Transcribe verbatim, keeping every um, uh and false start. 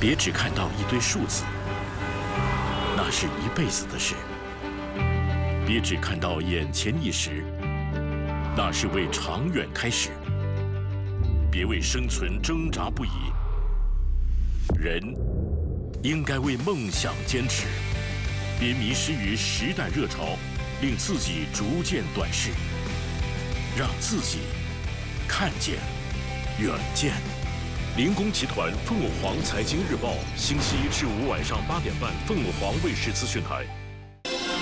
别只看到一堆数字，那是一辈子的事；别只看到眼前一时，那是为长远开始。别为生存挣扎不已，人应该为梦想坚持。别迷失于时代热潮，令自己逐渐短视，让自己看见远见。林工集团凤凰财经日报，星期一至五晚上八点半，凤凰卫视资讯台。